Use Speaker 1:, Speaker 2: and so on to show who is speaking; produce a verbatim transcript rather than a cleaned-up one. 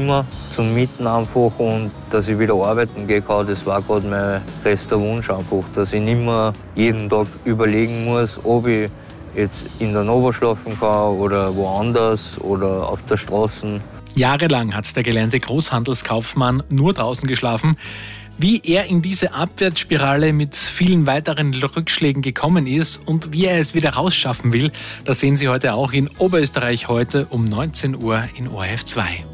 Speaker 1: Zimmer zum Mieten einfach und dass ich wieder arbeiten gehen kann, das war gerade mein größter Wunsch einfach, dass ich nicht mehr jeden Tag überlegen muss, ob ich jetzt in der Nova schlafen kann oder woanders oder auf der Straße.
Speaker 2: Jahrelang hat der gelernte Großhandelskaufmann nur draußen geschlafen. Wie er in diese Abwärtsspirale mit vielen weiteren Rückschlägen gekommen ist und wie er es wieder rausschaffen will, das sehen Sie heute auch in Oberösterreich heute um neunzehn Uhr in O R F zwei.